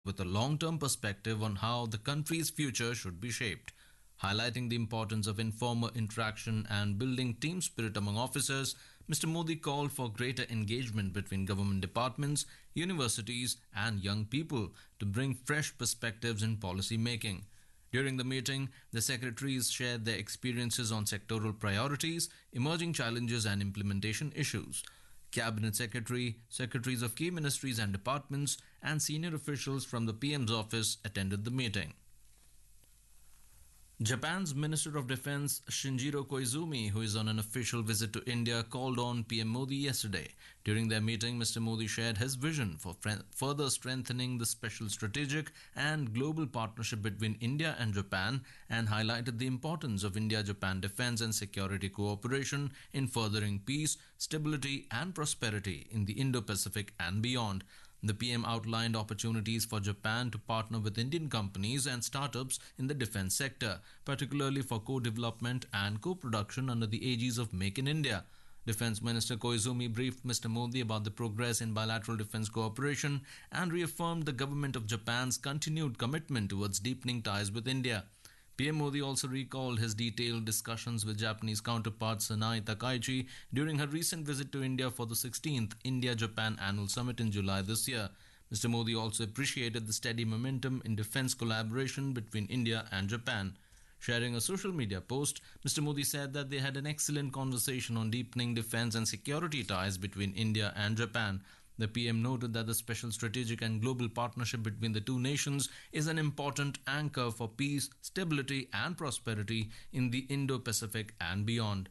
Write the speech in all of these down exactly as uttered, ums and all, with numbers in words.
with a long-term perspective on how the country's future should be shaped. Highlighting the importance of informal interaction and building team spirit among officers, Mister Modi called for greater engagement between government departments, universities, and young people to bring fresh perspectives in policy making. During the meeting, the secretaries shared their experiences on sectoral priorities, emerging challenges, and implementation issues. Cabinet Secretary, secretaries of key ministries and departments, and senior officials from the P M's office attended the meeting. Japan's Minister of Defense Shinjiro Koizumi, who is on an official visit to India, called on P M Modi yesterday. During their meeting, Mister Modi shared his vision for fre- further strengthening the special strategic and global partnership between India and Japan and highlighted the importance of India-Japan defense and security cooperation in furthering peace, stability and prosperity in the Indo-Pacific and beyond. The P M outlined opportunities for Japan to partner with Indian companies and startups in the defense sector, particularly for co-development and co-production under the aegis of Make in India. Defense Minister Koizumi briefed Mister Modi about the progress in bilateral defense cooperation and reaffirmed the government of Japan's continued commitment towards deepening ties with India. P M Modi also recalled his detailed discussions with Japanese counterpart Sanai Takaichi during her recent visit to India for the sixteenth India-Japan Annual Summit in July this year. Mister Modi also appreciated the steady momentum in defense collaboration between India and Japan. Sharing a social media post, Mister Modi said that they had an excellent conversation on deepening defense and security ties between India and Japan. The P M noted that the special strategic and global partnership between the two nations is an important anchor for peace, stability and prosperity in the Indo-Pacific and beyond.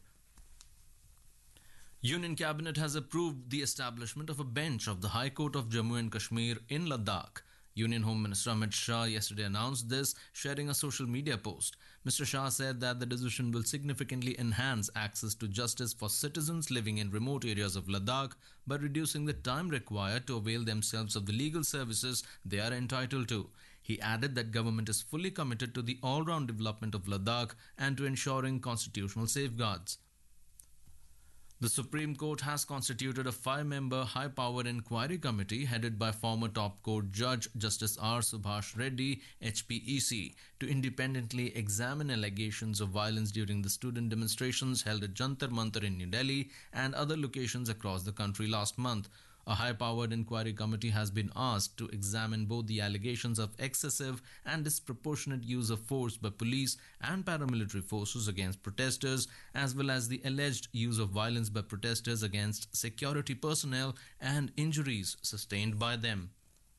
Union Cabinet has approved the establishment of a bench of the High Court of Jammu and Kashmir in Ladakh. Union Home Minister Amit Shah yesterday announced this, sharing a social media post. Mister Shah said that the decision will significantly enhance access to justice for citizens living in remote areas of Ladakh by reducing the time required to avail themselves of the legal services they are entitled to. He added that government is fully committed to the all-round development of Ladakh and to ensuring constitutional safeguards. The Supreme Court has constituted a five-member high-powered inquiry committee headed by former top court judge Justice R. Subhash Reddy, H P E C, to independently examine allegations of violence during the student demonstrations held at Jantar Mantar in New Delhi and other locations across the country last month. A high-powered inquiry committee has been asked to examine both the allegations of excessive and disproportionate use of force by police and paramilitary forces against protesters, as well as the alleged use of violence by protesters against security personnel and injuries sustained by them.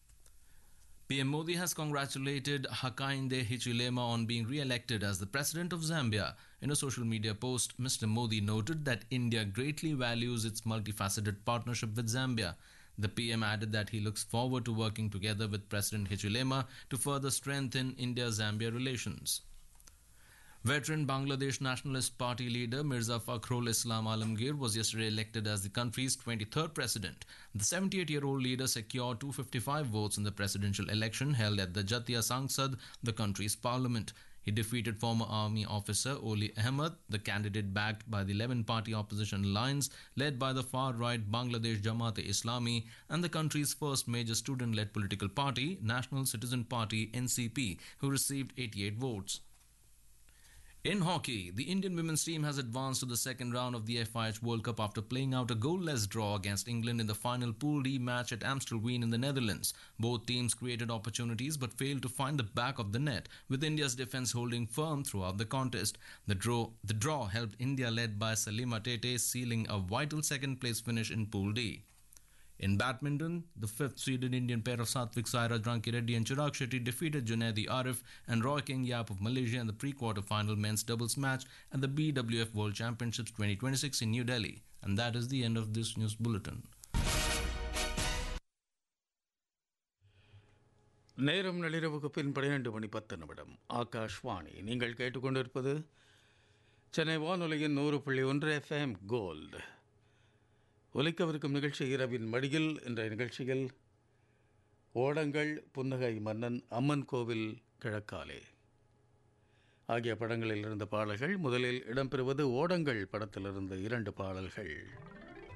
P M Modi has congratulated Hakainde Hichilema on being re-elected as the President of Zambia. In a social media post, Mister Modi noted that India greatly values its multifaceted partnership with Zambia. The P M added that he looks forward to working together with President Hichilema to further strengthen India-Zambia relations. Veteran Bangladesh Nationalist Party leader Mirza Fakhrul Islam Alamgir was yesterday elected as the country's twenty-third president. The seventy-eight-year-old leader secured two hundred fifty-five votes in the presidential election held at the Jatiya Sangsad, the country's parliament. He defeated former army officer Oli Ahmed, the candidate backed by the eleven-party opposition alliance led by the far-right Bangladesh Jamaat-e-Islami, and the country's first major student-led political party, National Citizen Party N C P, who received eighty-eight votes. In hockey, the Indian women's team has advanced to the second round of the F I H World Cup after playing out a goalless draw against England in the final Pool D match at Amstelveen in the Netherlands. Both teams created opportunities but failed to find the back of the net, with India's defence holding firm throughout the contest. The draw, the draw helped India, led by Salima Tete, sealing a vital second-place finish in Pool D. In badminton, the fifth-seeded Indian pair of Satvik Sairaj Rankireddy and Chirag Shetty defeated Junaidi Arif and Roy King Yap of Malaysia in the pre-quarter-final men's doubles match at the B W F World Championships twenty twenty-six in New Delhi. And that is the end of this news bulletin. நேரம் நள்ளிரவுக்கு பின் பன்னிரண்டு மணி பத்து நிமிடம். ஆகாஷ்வாணி. நீங்கள் கேட்டுக்கொண்டிருப்பது சென்னை வானொலியின் நூறு புள்ளி ஒன்று எஃப்எம் கோல்டு. ஒலிக்கவிருக்கும் நிகழ்ச்சி இரவின் மடியில். என்ற நிகழ்ச்சியில் ஓடங்கள், புன்னகை மன்னன், அம்மன் கோவில் கிழக்காலே ஆகிய படங்களில் இருந்த பாடல்கள். முதலில் இடம்பெறுவது ஓடங்கள் படத்திலிருந்து இரண்டு பாடல்கள்.